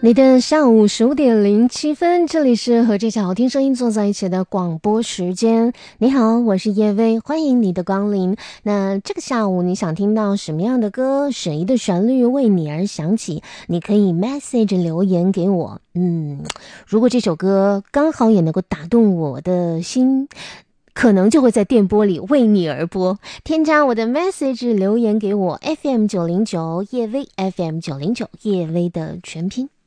你的下午15:07，这里是和这些好听声音坐在一起的广播时间。你好，我是叶薇，欢迎你的光临。那这个下午你想听到什么样的歌，谁的旋律为你而响起，你可以 message 留言给我。如果这首歌刚好也能够打动我的心，可能就会在电波里为你而播。添加我的 message 留言给我 FM 909叶薇 FM 909叶薇的全拼。